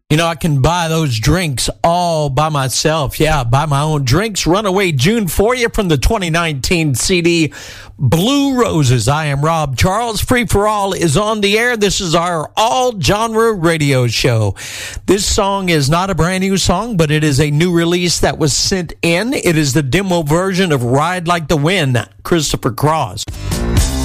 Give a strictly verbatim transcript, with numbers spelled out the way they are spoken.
You know, I can buy those drinks all by myself. Yeah, buy my own drinks. Runaway June for you from the twenty nineteen C D Blue Roses. I am Rob Charles. Free for All is on the air. This is our all-genre radio show. This song is not a brand new song, but it is a new release that was sent in. It is the demo version of Ride Like the Wind, Christopher Cross.